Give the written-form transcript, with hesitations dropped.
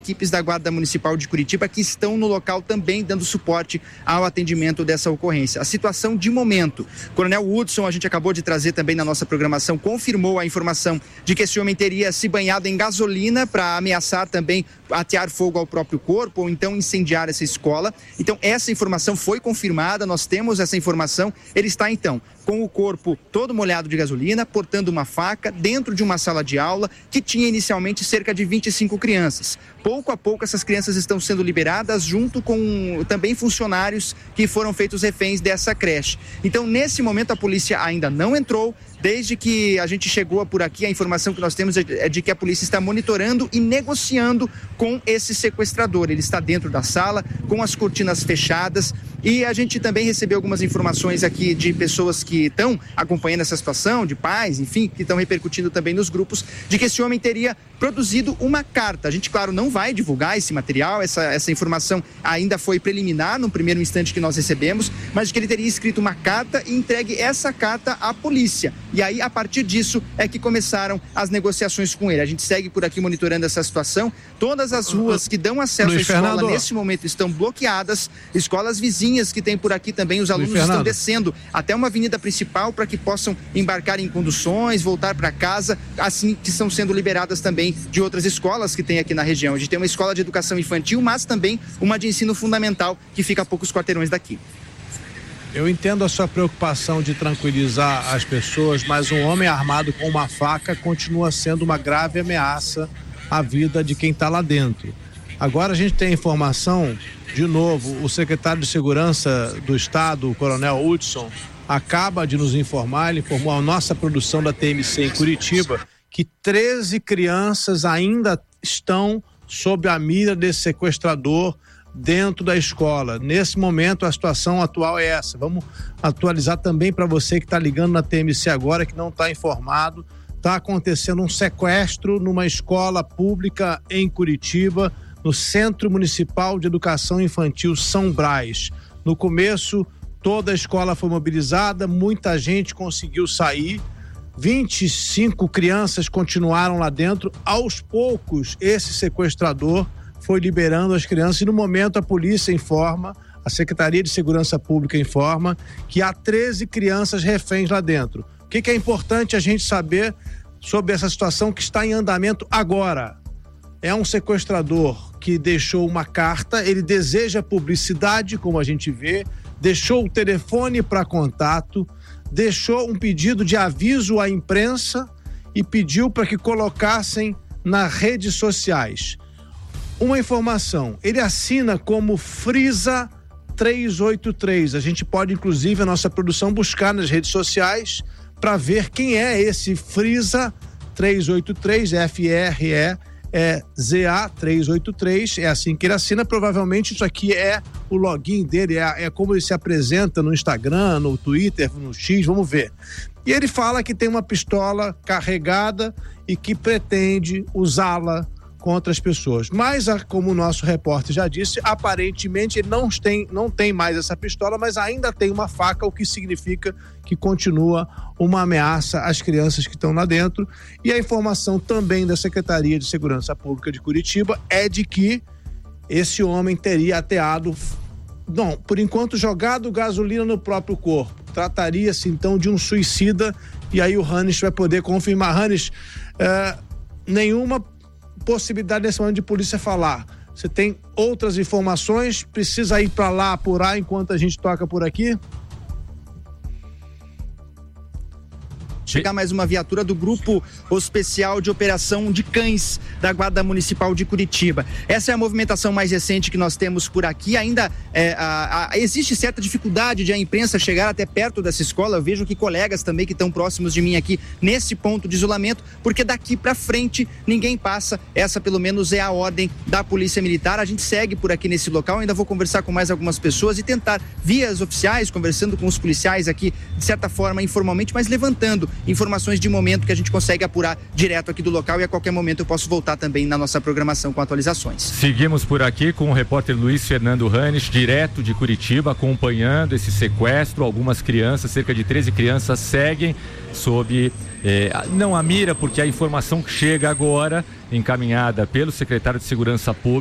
equipes da Guarda Municipal de Curitiba que estão no local também dando suporte ao atendimento dessa ocorrência. A situação de momento, Coronel Hudson, a gente acabou de trazer também na nossa programação, confirmou a informação de que esse homem teria se banhado em gasolina para ameaçar também atear fogo ao próprio corpo ou então incendiar essa escola. Então essa informação foi confirmada, nós temos essa informação. Ele está então com o corpo todo molhado de gasolina, portando uma faca dentro de uma sala de aula que tinha inicialmente cerca de 25 crianças. Pouco a pouco essas crianças estão sendo liberadas junto com também funcionários que foram feitos reféns dessa creche. Então nesse momento a polícia ainda não entrou. Desde que a gente chegou por aqui, a informação que nós temos é de que a polícia está monitorando e negociando com esse sequestrador. Ele está dentro da sala, com as cortinas fechadas, e a gente também recebeu algumas informações aqui de pessoas que estão acompanhando essa situação, de pais, enfim, que estão repercutindo também nos grupos, de que esse homem teria produzido uma carta. A gente, claro, não vai divulgar esse material, essa informação ainda foi preliminar no primeiro instante que nós recebemos, mas de que ele teria escrito uma carta e entregue essa carta à polícia. E aí, a partir disso, é que começaram as negociações com ele. A gente segue por aqui monitorando essa situação. Todas as ruas que dão acesso à escola, nesse momento, estão bloqueadas. Escolas vizinhas que tem por aqui também, os alunos estão descendo até uma avenida principal para que possam embarcar em conduções, voltar para casa, assim que estão sendo liberadas também de outras escolas que tem aqui na região. A gente tem uma escola de educação infantil, mas também uma de ensino fundamental, que fica a poucos quarteirões daqui. Eu entendo a sua preocupação de tranquilizar as pessoas, mas um homem armado com uma faca continua sendo uma grave ameaça à vida de quem está lá dentro. Agora a gente tem informação, de novo, o secretário de Segurança do Estado, o Coronel Hudson, acaba de nos informar, ele informou a nossa produção da TMC em Curitiba, que 13 crianças ainda estão sob a mira desse sequestrador dentro da escola. Nesse momento a situação atual é essa. Vamos atualizar também para você que está ligando na TMC agora, que não está informado. Está acontecendo um sequestro numa escola pública em Curitiba, no Centro Municipal de Educação Infantil São Brás. No começo, toda a escola foi mobilizada, muita gente conseguiu sair, 25 crianças continuaram lá dentro. Aos poucos, esse sequestrador foi liberando as crianças e no momento a polícia informa, a Secretaria de Segurança Pública informa que há 13 crianças reféns lá dentro. O que é importante a gente saber sobre essa situação que está em andamento agora? É um sequestrador que deixou uma carta, ele deseja publicidade, como a gente vê, deixou o telefone para contato, deixou um pedido de aviso à imprensa e pediu para que colocassem nas redes sociais. Uma informação, ele assina como Frisa 383. A gente pode, inclusive, a nossa produção buscar nas redes sociais para ver quem é esse Frisa 383, FREZA 383, é assim que ele assina. Provavelmente isso aqui é o login dele, é como ele se apresenta no Instagram, no Twitter, no X, vamos ver. E ele fala que tem uma pistola carregada e que pretende usá-la contra as pessoas. Mas, como o nosso repórter já disse, aparentemente ele não tem mais essa pistola, mas ainda tem uma faca, o que significa que continua uma ameaça às crianças que estão lá dentro. E a informação também da Secretaria de Segurança Pública de Curitiba é de que esse homem teria ateado, não, por enquanto jogado gasolina no próprio corpo. Trataria-se então de um suicida, e aí o Hannes vai poder confirmar. Hannes, nenhuma possibilidade nesse momento de polícia falar. Você tem outras informações? Precisa ir para lá apurar enquanto a gente toca por aqui? Chegar mais uma viatura do Grupo Especial de Operação de Cães da Guarda Municipal de Curitiba. Essa é a movimentação mais recente que nós temos por aqui. Ainda existe certa dificuldade de a imprensa chegar até perto dessa escola. Eu vejo que colegas também que estão próximos de mim aqui nesse ponto de isolamento, porque daqui para frente ninguém passa. Essa pelo menos é a ordem da Polícia Militar. A gente segue por aqui nesse local. Ainda vou conversar com mais algumas pessoas e tentar, vias oficiais, conversando com os policiais aqui, de certa forma informalmente, mas levantando informações de momento que a gente consegue apurar direto aqui do local, e a qualquer momento eu posso voltar também na nossa programação com atualizações. Seguimos por aqui com o repórter Luiz Fernando Ranes, direto de Curitiba, acompanhando esse sequestro. Algumas crianças, cerca de 13 crianças, seguem sob não a mira, porque a informação que chega agora, encaminhada pelo secretário de Segurança Pública,